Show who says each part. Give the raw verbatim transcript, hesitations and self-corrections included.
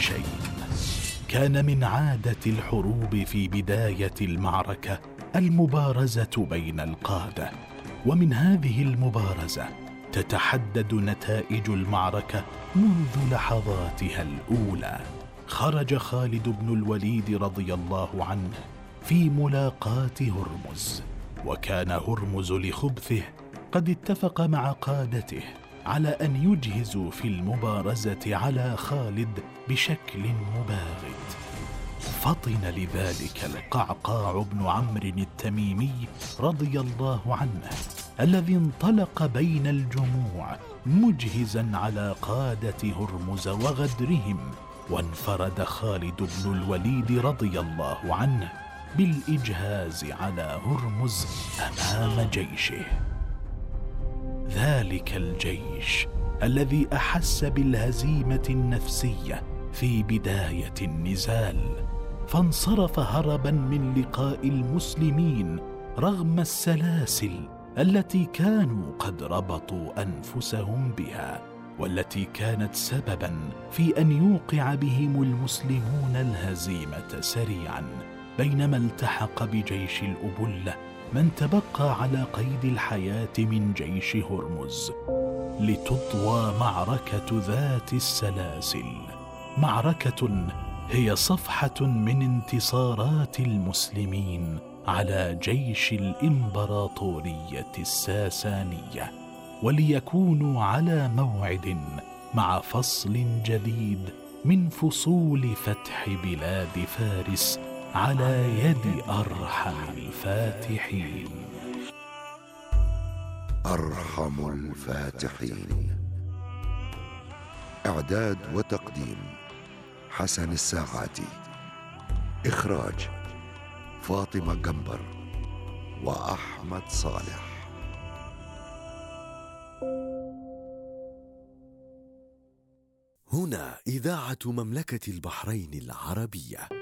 Speaker 1: جيشين. كان من عادة الحروب في بداية المعركة المبارزة بين القادة، ومن هذه المبارزة تتحدد نتائج المعركة منذ لحظاتها الأولى. خرج خالد بن الوليد رضي الله عنه في ملاقاة هرمز، وكان هرمز لخبثه قد اتفق مع قادته على أن يجهزوا في المبارزة على خالد بشكل مباغت. فطن لذلك القعقاع بن عمرو التميمي رضي الله عنه، الذي انطلق بين الجموع مجهزا على قادة هرمز وغدرهم، وانفرد خالد بن الوليد رضي الله عنه بالإجهاز على هرمز أمام جيشه. ذلك الجيش الذي أحس بالهزيمة النفسية في بداية النزال، فانصرف هربا من لقاء المسلمين رغم السلاسل التي كانوا قد ربطوا أنفسهم بها، والتي كانت سببا في أن يوقع بهم المسلمون الهزيمة سريعا، بينما التحق بجيش الأبلة من تبقى على قيد الحياة من جيش هرمز، لتطوى معركة ذات السلاسل، معركة هي صفحة من انتصارات المسلمين على جيش الإمبراطورية الساسانية، وليكونوا على موعد مع فصل جديد من فصول فتح بلاد فارس على يد أرحم الفاتحين.
Speaker 2: أرحم الفاتحين. إعداد وتقديم حسن الساعاتي. إخراج فاطمة قنبر وأحمد صالح.
Speaker 3: هنا إذاعة مملكة البحرين العربية.